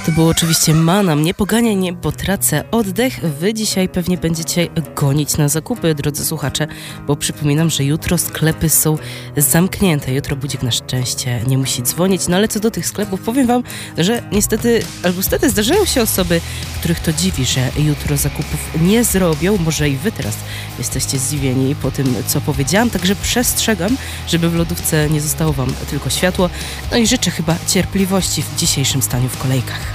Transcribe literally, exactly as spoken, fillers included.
To było oczywiście Manam, nie poganiaj, nie, bo tracę oddech. Wy dzisiaj pewnie będziecie gonić na zakupy, drodzy słuchacze, bo przypominam, że jutro sklepy są zamknięte. Jutro budzik na szczęście nie musi dzwonić, no ale co do tych sklepów, powiem wam, że niestety, albo stety zdarzają się osoby, których to dziwi, że jutro zakupów nie zrobią. Może i wy teraz jesteście zdziwieni po tym, co powiedziałam, także przestrzegam, żeby w lodówce nie zostało wam tylko światło. No i życzę chyba cierpliwości w dzisiejszym staniu w kolejkach.